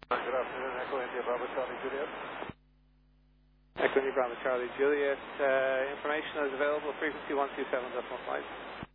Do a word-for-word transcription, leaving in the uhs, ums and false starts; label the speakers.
Speaker 1: Good afternoon, Echo India Bravo Charlie Juliet.
Speaker 2: Echo India Bravo Charlie Juliet. Uh, information is available, frequency one two seven point one five.